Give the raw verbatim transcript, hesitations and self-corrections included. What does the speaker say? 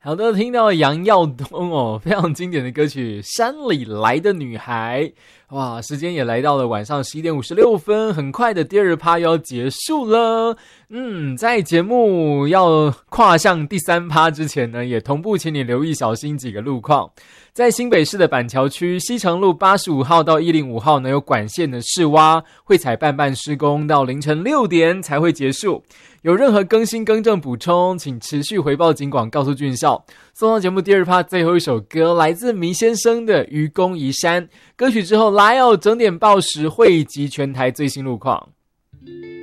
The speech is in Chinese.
好的，听到杨耀东哦，非常经典的歌曲《山里来的女孩》。哇，时间也来到了晚上十一点五十六分，很快的第二趴又要结束了。嗯，在节目要跨向第三趴之前呢，也同步请你留意小心几个路况。在新北市的板桥区西城路八十五号到一零五号呢，有管线的试挖，会采办办施工到凌晨六点才会结束。有任何更新更正补充，请持续回报警广告诉俊孝。送到节目第二趴最后一首歌，来自迷先生的《愚公移山》。歌曲之后来哦，整点报时汇集全台最新路况。